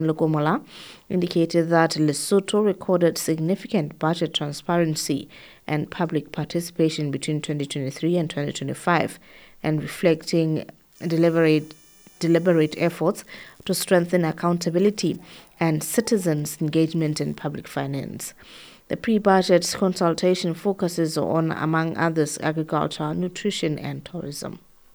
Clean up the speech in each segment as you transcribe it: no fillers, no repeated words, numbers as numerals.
Lugomola indicated that Lesotho recorded significant budget transparency and public participation between 2023 and 2025, and reflecting deliberate efforts to strengthen accountability and citizens' engagement in public finance. The pre-budget consultation focuses on, among others, agriculture, nutrition, and tourism.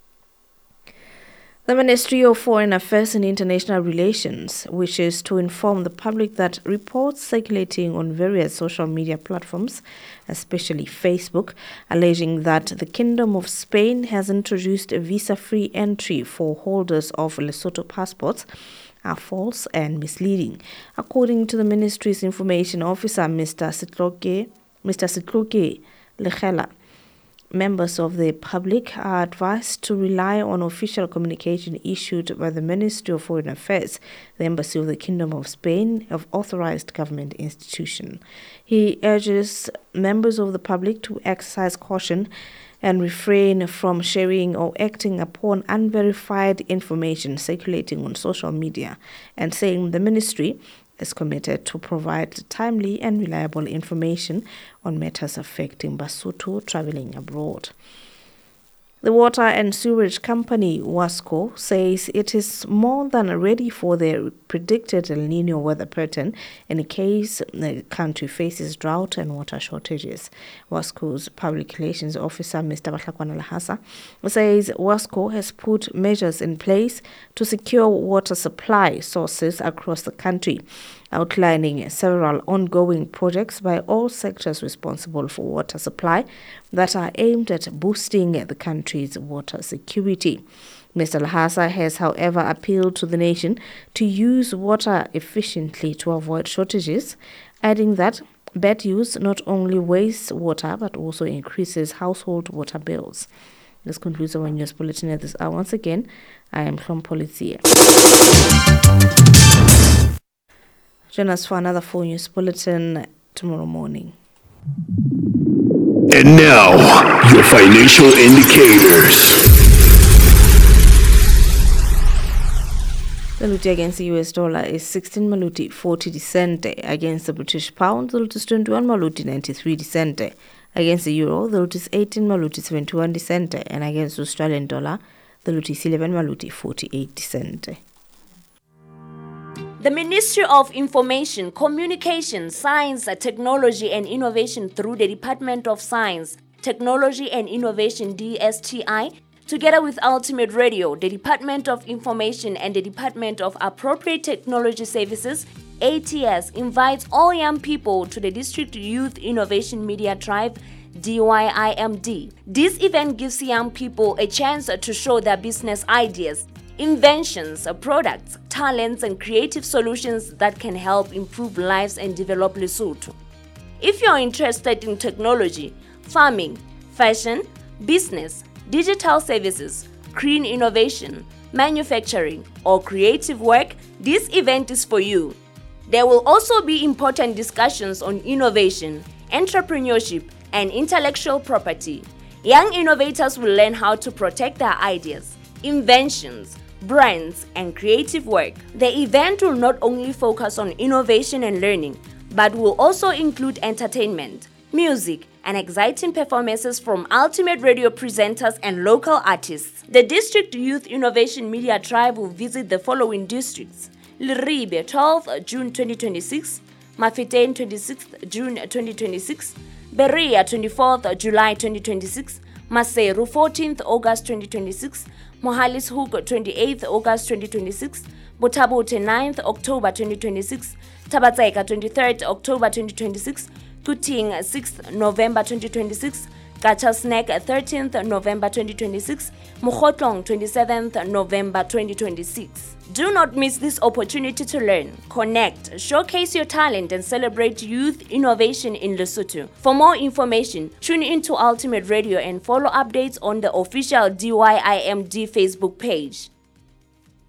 The Ministry of Foreign Affairs and International Relations wishes to inform the public that reports circulating on various social media platforms, especially Facebook, alleging that the Kingdom of Spain has introduced a visa-free entry for holders of Lesotho passports are false and misleading. According to the ministry's information officer, Mr. Sitloke Legela, members of the public are advised to rely on official communication issued by the Ministry of Foreign Affairs, the Embassy of the Kingdom of Spain, of authorized government institution. He urges members of the public to exercise caution and refrain from sharing or acting upon unverified information circulating on social media, and saying the ministry is committed to provide timely and reliable information on matters affecting Basotho traveling abroad. The Water and Sewerage Company, WASCO, says it is more than ready for the predicted El Nino weather pattern in case the country faces drought and water shortages. WASCO's Public Relations Officer, Mr. Bahlakwana Lahasa, says WASCO has put measures in place to secure water supply sources across the country, outlining several ongoing projects by all sectors responsible for water supply that are aimed at boosting the country's water security. Mr. Lahasa has, however, appealed to the nation to use water efficiently to avoid shortages, adding that bad use not only wastes water but also increases household water bills. This concludes our news bulletin at this hour. Once again, I am from Polizia. Join us for another full news bulletin tomorrow morning. And now, your financial indicators. The Maluti against the US dollar is 16 Maluti 40 Decente. Against the British pound, the Maluti is 21 Maluti 93 Decente. Against the euro, the Maluti is 18 Maluti 71 Decente. And against the Australian dollar, the Maluti is 11 Maluti 48 Decente. The Ministry of Information, Communication, Science, Technology and Innovation through the Department of Science, Technology and Innovation DSTI, together with Ultimate Radio, the Department of Information and the Department of Appropriate Technology Services, ATS, invites all young people to the District Youth Innovation Media Drive, DYIMD. This event gives young people a chance to show their business ideas, inventions, products, talents, and creative solutions that can help improve lives and develop Lesotho. If you are interested in technology, farming, fashion, business, digital services, green innovation, manufacturing, or creative work, this event is for you. There will also be important discussions on innovation, entrepreneurship, and intellectual property. Young innovators will learn how to protect their ideas, inventions, brands, and creative work. The event will not only focus on innovation and learning, but will also include entertainment, music, and exciting performances from Ultimate Radio presenters and local artists. The District Youth Innovation Media Tribe will visit the following districts: Leribe, 12th June 2026, Mafetain, 26th June 2026, Berea, 24th July 2026, Maseru, 14th August 2026, Mohalishoek, 28th August 2026, Botabote, 9th October 2026, Tabatseka, 23rd October 2026, Kuting, 6th November 2026, Gachasnek, 13th November 2026, Mukhotlong, 27th November 2026. Do not miss this opportunity to learn, connect, showcase your talent, and celebrate youth innovation in Lesotho. For more information, tune into Ultimate Radio and follow updates on the official DYIMD Facebook page.